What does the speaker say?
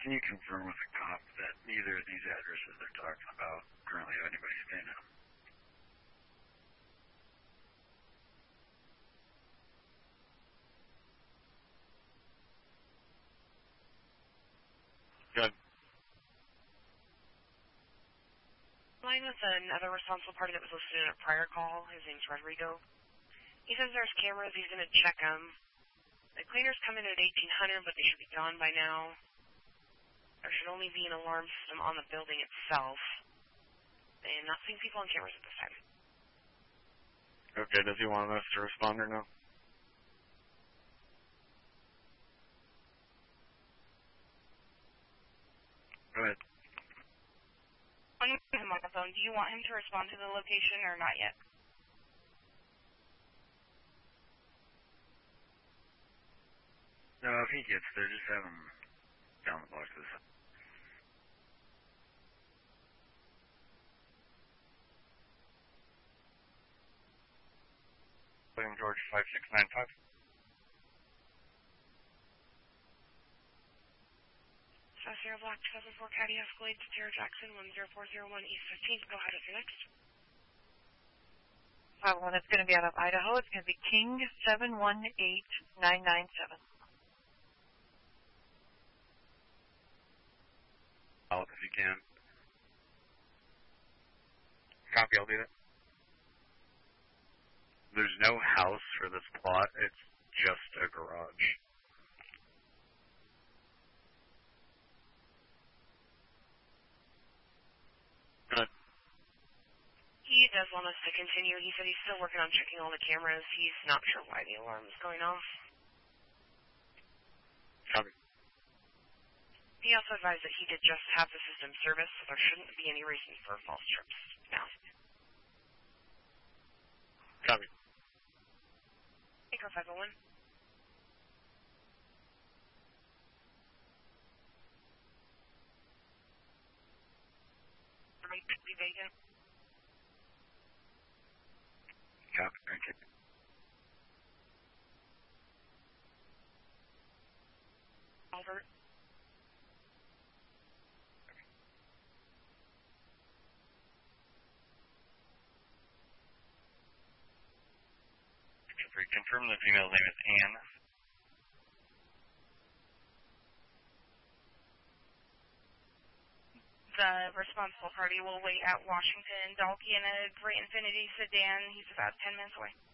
Can you confirm with the cop that neither of these addresses they're talking about currently have anybody staying at? Good. Line with another responsible party that was listed in a prior call. His name's Rodrigo. He says there's cameras. He's going to check them. The cleaners come in at 1800, but they should be gone by now. There should only be an alarm system on the building itself. And not seeing people on cameras at this time. Okay, does he want us to respond or no? Go ahead. On the phone, do you want him to respond to the location or not yet? No, if he gets there, just have him down the block to the side. William George 5695. South Sierra Black 2004 Caddy Escalade to Tara Jackson 10401 East 15th. Go ahead with your next. One that's going to be out of Idaho. It's going to be King 718997. Out if you can. Copy, I'll do that. There's no house for this plot. It's just a garage. Good. He does want us to continue. He said he's still working on checking all the cameras. He's not sure why the alarm is going off. Copy. He also advised that he did just have the system service, so there shouldn't be any reason for false trips now. Copy. Acre 501. Right, could be vacant. Copy, thank you. Albert. Confirm the female's name is Anne. The responsible party will wait at Washington. Dalkey in a gray Infiniti sedan. He's about 10 minutes away.